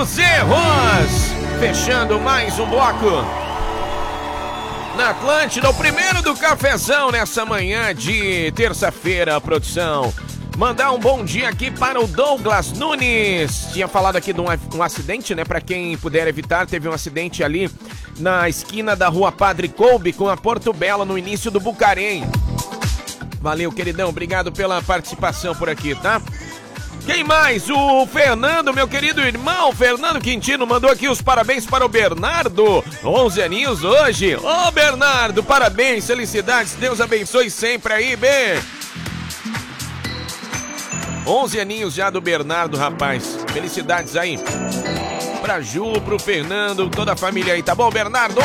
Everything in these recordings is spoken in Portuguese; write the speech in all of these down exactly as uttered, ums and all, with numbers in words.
Os erros! Fechando mais um bloco na Atlântida, o primeiro do cafezão nessa manhã de terça-feira, produção. Mandar um bom dia aqui para o Douglas Nunes. Tinha falado aqui de um, um acidente, né? Para quem puder evitar, teve um acidente ali na esquina da rua Padre Coube com a Porto Belo, no início do Bucarém. Valeu, queridão. Obrigado pela participação por aqui, tá? Quem mais? O Fernando, meu querido irmão, Fernando Quintino, mandou aqui os parabéns para o Bernardo. onze aninhos hoje. Ô, Bernardo, parabéns, felicidades. Deus abençoe sempre aí, bem. onze aninhos já do Bernardo, rapaz. Felicidades aí. Pra Ju, pro Fernando, toda a família aí, tá bom, Bernardo?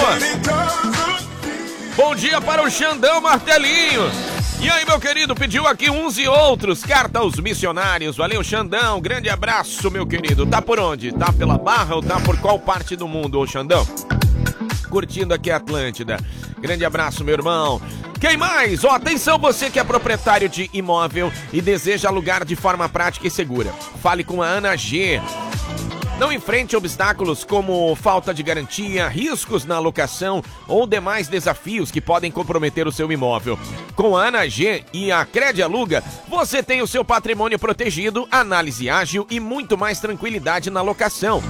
Bom dia para o Xandão Martelinho. E aí, meu querido, pediu aqui uns e outros. Carta aos missionários. Valeu, Xandão. Grande abraço, meu querido. Tá por onde? Tá pela Barra ou tá por qual parte do mundo, ô Xandão? Curtindo aqui a Atlântida. Grande abraço, meu irmão. Quem mais? Ó, atenção você que é proprietário de imóvel e deseja alugar de forma prática e segura. Fale com a Ana G. Não enfrente obstáculos como falta de garantia, riscos na alocação ou demais desafios que podem comprometer o seu imóvel. Com a Ana G e a Cred Aluga, você tem o seu patrimônio protegido, análise ágil e muito mais tranquilidade na locação.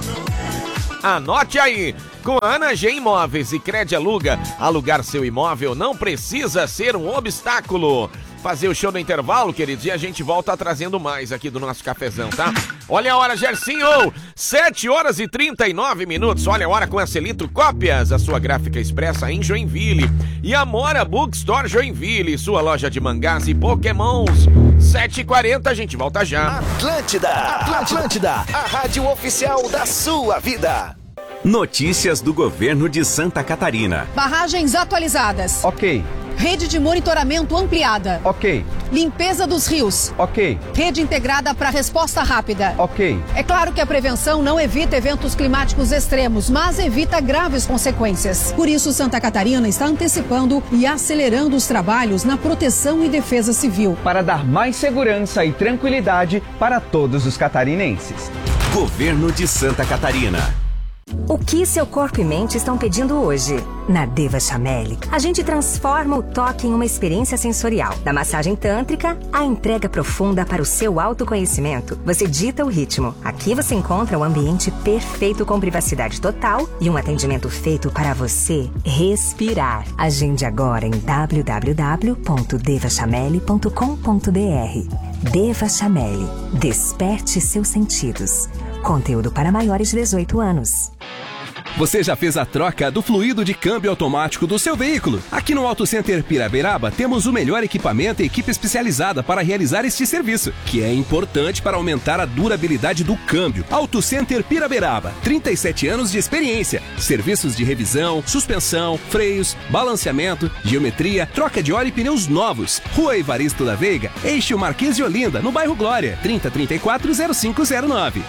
Anote aí! Com a Ana G Imóveis e Cred Aluga, alugar seu imóvel não precisa ser um obstáculo. Fazer o show no intervalo, queridos, e a gente volta trazendo mais aqui do nosso cafezão, tá? Olha a hora, Gersinho! sete horas e trinta e nove minutos. Olha a hora com a Celitro Cópias, a sua gráfica expressa em Joinville. E a Mora Bookstore Joinville, sua loja de mangás e pokémons. sete e quarenta, a gente volta já. Atlântida, Atlântida, a rádio oficial da sua vida. Notícias do governo de Santa Catarina. Barragens atualizadas. Ok. Rede de monitoramento ampliada. Ok. Limpeza dos rios. Ok. Rede integrada para resposta rápida. Ok. É claro que a prevenção não evita eventos climáticos extremos, mas evita graves consequências. Por isso, Santa Catarina está antecipando e acelerando os trabalhos na proteção e defesa civil. Para dar mais segurança e tranquilidade para todos os catarinenses. Governo de Santa Catarina. O que seu corpo e mente estão pedindo hoje? Na Deva Chameli, a gente transforma o toque em uma experiência sensorial. Da massagem tântrica, à entrega profunda para o seu autoconhecimento, você dita o ritmo. Aqui você encontra o ambiente perfeito com privacidade total e um atendimento feito para você respirar. Agende agora em w w w ponto deva chameli ponto com ponto b r. Deva Chameli. Desperte seus sentidos. Conteúdo para maiores de dezoito anos. Você já fez a troca do fluido de câmbio automático do seu veículo? Aqui no Auto Center Piraberaba temos o melhor equipamento e equipe especializada para realizar este serviço, que é importante para aumentar a durabilidade do câmbio. Auto Center Piraberaba, trinta e sete anos de experiência. Serviços de revisão, suspensão, freios, balanceamento, geometria, troca de óleo e pneus novos. Rua Evaristo da Veiga, Eixo Marquês de Olinda, no bairro Glória, trinta, trinta e quatro, zero cinco zero nove.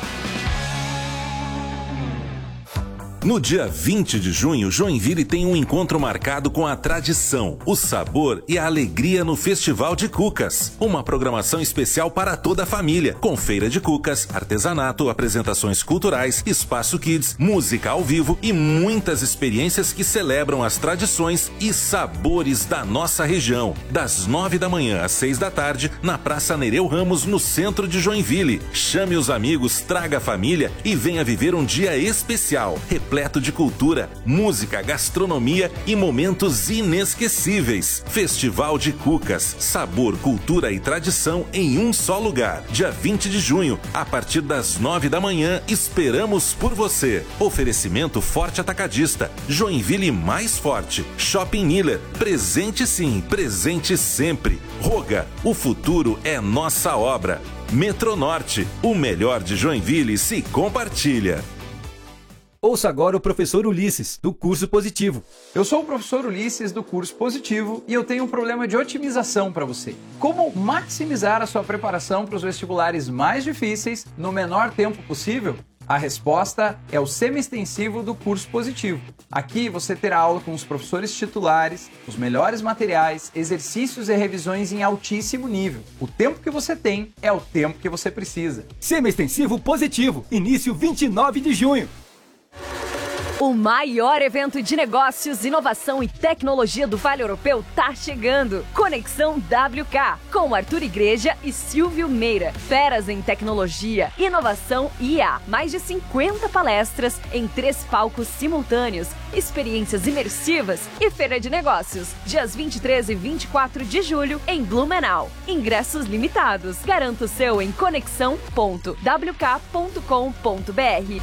No dia vinte de junho, Joinville tem um encontro marcado com a tradição, o sabor e a alegria no Festival de Cucas. Uma programação especial para toda a família, com feira de cucas, artesanato, apresentações culturais, espaço kids, música ao vivo e muitas experiências que celebram as tradições e sabores da nossa região. Das nove da manhã às seis da tarde, na Praça Nereu Ramos, no centro de Joinville. Chame os amigos, traga a família e venha viver um dia especial, repleto de cultura, música, gastronomia e momentos inesquecíveis. Festival de Cucas, sabor, cultura e tradição em um só lugar. Dia vinte de junho, a partir das nove da manhã, esperamos por você. Oferecimento Forte Atacadista, Joinville mais forte. Shopping Miller, presente sim, presente sempre. Roga, o futuro é nossa obra. Metronorte, o melhor de Joinville se compartilha. Ouça agora o professor Ulisses, do curso Positivo. Eu sou o professor Ulisses, do curso Positivo, e eu tenho um problema de otimização para você. Como maximizar a sua preparação para os vestibulares mais difíceis no menor tempo possível? A resposta é o semi-extensivo do curso Positivo. Aqui você terá aula com os professores titulares, os melhores materiais, exercícios e revisões em altíssimo nível. O tempo que você tem é o tempo que você precisa. Semi-extensivo Positivo, início vinte e nove de junho. O maior evento de negócios, inovação e tecnologia do Vale Europeu tá chegando. Conexão W K, com Arthur Igreja e Silvio Meira. Feras em tecnologia, inovação e I A. Mais de cinquenta palestras em três palcos simultâneos, experiências imersivas e feira de negócios. Dias vinte e três e vinte e quatro de julho em Blumenau. Ingressos limitados. Garanta o seu em conexão ponto w k ponto com ponto b r.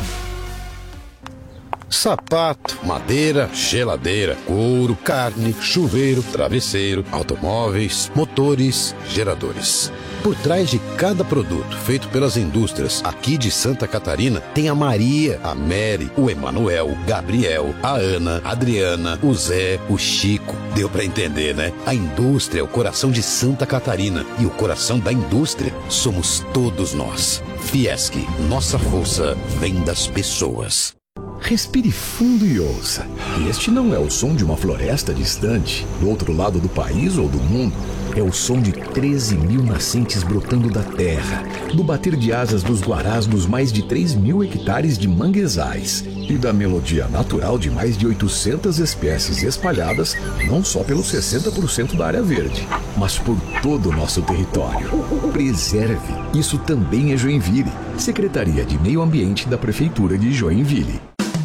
Sapato, madeira, geladeira, couro, carne, chuveiro, travesseiro, automóveis, motores, geradores. Por trás de cada produto feito pelas indústrias aqui de Santa Catarina, tem a Maria, a Mary, o Emanuel, Gabriel, a Ana, a Adriana, o Zé, o Chico. Deu pra entender, né? A indústria é o coração de Santa Catarina e o coração da indústria somos todos nós. Fiesc, nossa força vem das pessoas. Respire fundo e ouça. Este não é o som de uma floresta distante, do outro lado do país ou do mundo. É o som de treze mil nascentes brotando da terra, do bater de asas dos guarás dos mais de três mil hectares de manguezais e da melodia natural de mais de oitocentas espécies espalhadas não só pelos sessenta por cento da área verde, mas por todo o nosso território. Preserve. Isso também é Joinville. Secretaria de Meio Ambiente da Prefeitura de Joinville.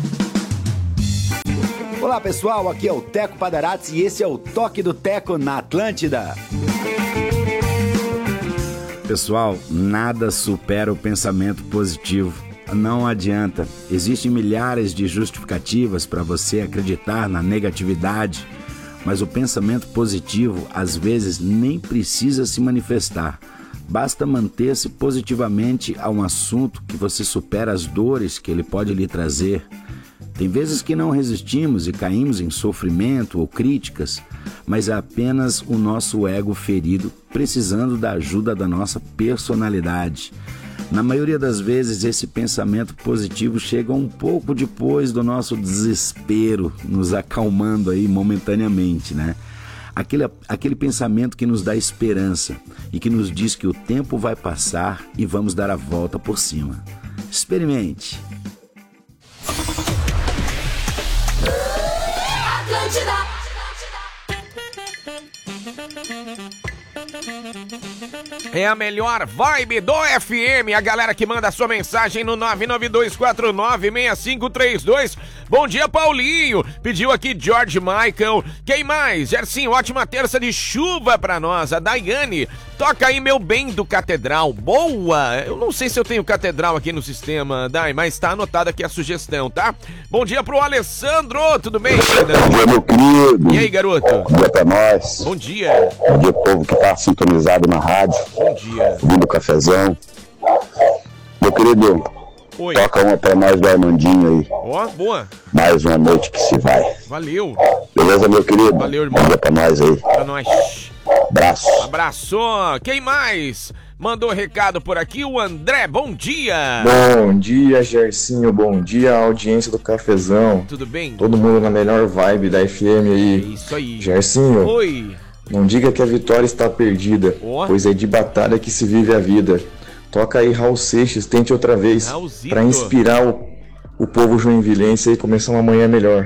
Olá pessoal, aqui é o Teco Padarates e esse é o Toque do Teco na Atlântida. Pessoal, nada supera o pensamento positivo. Não adianta. Existem milhares de justificativas para você acreditar na negatividade, mas o pensamento positivo às vezes nem precisa se manifestar. Basta manter-se positivamente a um assunto que você supera as dores que ele pode lhe trazer. Tem vezes que não resistimos e caímos em sofrimento ou críticas, mas é apenas o nosso ego ferido precisando da ajuda da nossa personalidade. Na maioria das vezes, esse pensamento positivo chega um pouco depois do nosso desespero, nos acalmando aí momentaneamente, né? Aquele, aquele pensamento que nos dá esperança e que nos diz que o tempo vai passar e vamos dar a volta por cima. Experimente! É a melhor vibe do F M. A galera que manda a sua mensagem no nove nove dois quatro nove seis cinco três dois. Bom dia, Paulinho. Pediu aqui George Michael. Quem mais? Gercinho, ótima terça de chuva pra nós. A Daiane. Toca aí meu bem do Catedral. Boa! Eu não sei se eu tenho Catedral aqui no sistema, Dai, mas tá anotada aqui a sugestão, tá? Bom dia pro Alessandro. Tudo bem? Bom dia, meu querido. E aí, garoto? Bom dia pra nós. Bom dia. Bom dia, povo que tá sintonizado na rádio. Bom dia. Vindo o cafezão. Meu querido, oi. Toca uma pra nós do Armandinho aí. Ó, oh, boa. Mais uma noite que se vai. Valeu. Beleza, meu querido? Valeu, irmão. Bom dia pra nós aí. Pra nós. Abraço. Abraço. Quem mais? Mandou recado por aqui, o André. Bom dia. Bom dia, Gercinho. Bom dia, audiência do Cafezão. Tudo bem? Todo mundo na melhor vibe da F M aí. É isso aí. Gercinho. Oi. Não diga que a vitória está perdida, oh. pois é de batalha que se vive a vida. Toca aí Raul Seixas, tente outra vez, para inspirar o, o povo joinvilense e começar uma manhã melhor.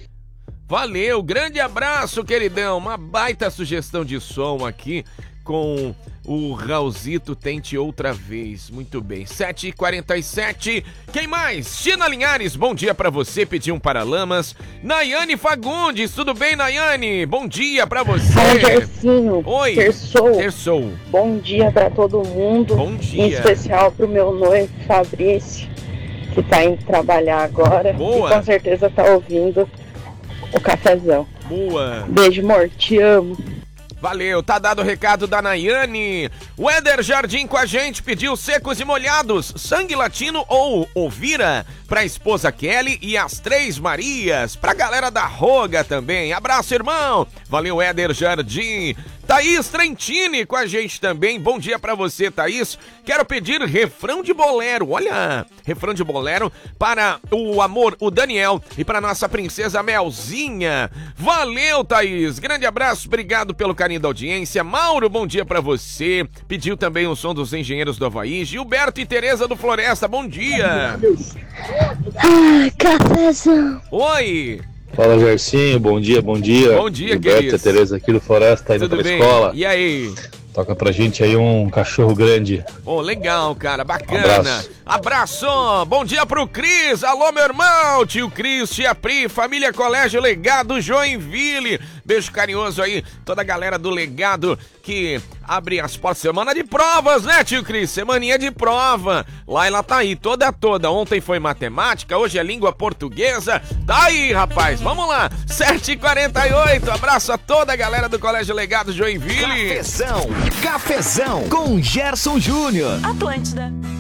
Valeu, grande abraço, queridão. Uma baita sugestão de som aqui com o Raulzito, tente outra vez. Muito bem, sete e quarenta e sete. Quem mais? China Linhares, bom dia pra você, pediu um Paralamas. Nayane Fagundes, tudo bem, Nayane? Bom dia pra você. Bom, Gercinho. Oi. Terçou. Terçou. Bom dia pra todo mundo. Bom dia. Em especial pro meu noivo, Fabrício, que tá indo trabalhar agora. Boa. E com certeza tá ouvindo o cafezão. Boa. Beijo, amor, te amo. Valeu, tá dado o recado da Nayane. O Éder Jardim com a gente pediu Secos e Molhados, Sangue Latino ou Ouvira, pra esposa Kelly e as Três Marias, pra galera da Roga também. Abraço, irmão. Valeu, Éder Jardim. Thaís Trentini com a gente também. Bom dia pra você, Thaís. Quero pedir refrão de bolero. Olha, refrão de bolero para o amor, o Daniel, e para nossa princesa Melzinha. Valeu, Thaís. Grande abraço, obrigado pelo carinho da audiência. Mauro, bom dia pra você. Pediu também o som dos Engenheiros do Havaí. Gilberto e Tereza do Floresta, bom dia. Ai, cafezão. Oi. Fala, Gercinho, bom dia, bom dia. Bom dia, Gilberto querido. e Tereza aqui do Floresta, indo Tudo pra bem? escola. E aí? Toca pra gente aí um cachorro grande. Oh, legal, cara, bacana. Um abraço. Abraço, bom dia pro Cris, alô meu irmão, tio Cris, tia Pri, família Colégio Legado Joinville. Beijo carinhoso aí, toda a galera do Legado que abre as portas. Semana de provas, né, tio Cris? Semaninha de prova. Lá ela tá aí, toda toda. Ontem foi matemática, hoje é língua portuguesa. Tá aí, rapaz, vamos lá. sete e quarenta e oito, abraço a toda a galera do Colégio Legado Joinville. Cafezão, cafezão com Gerson Júnior. Atlântida.